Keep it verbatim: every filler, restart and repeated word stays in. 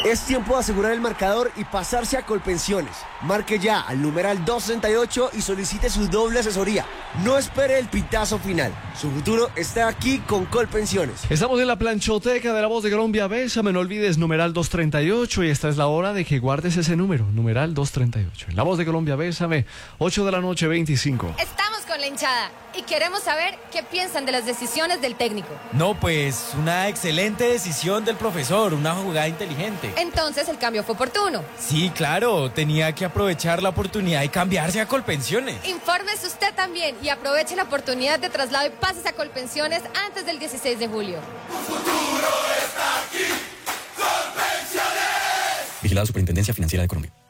Es tiempo de asegurar el marcador y pasarse a Colpensiones. Marque ya al numeral doscientos treinta y ocho y solicite su doble asesoría. No espere el pitazo final. Su futuro está aquí con Colpensiones. Estamos en la planchoteca de La Voz de Colombia. Bésame, no olvides numeral doscientos treinta y ocho y esta es la hora de que guardes ese número, numeral doscientos treinta y ocho. En La Voz de Colombia, bésame, ocho de la noche, veinticinco. Estamos con la hinchada y queremos saber qué piensan de las decisiones del técnico. No, pues una excelente decisión del profesor, una jugada inteligente. Entonces el cambio fue oportuno. Sí, claro, tenía que aprovechar la oportunidad y cambiarse a Colpensiones. Infórmese usted también y aproveche la oportunidad de traslado y pases a Colpensiones antes del dieciséis de julio. Tu futuro está aquí, Colpensiones. Vigilada Superintendencia Financiera de Colombia.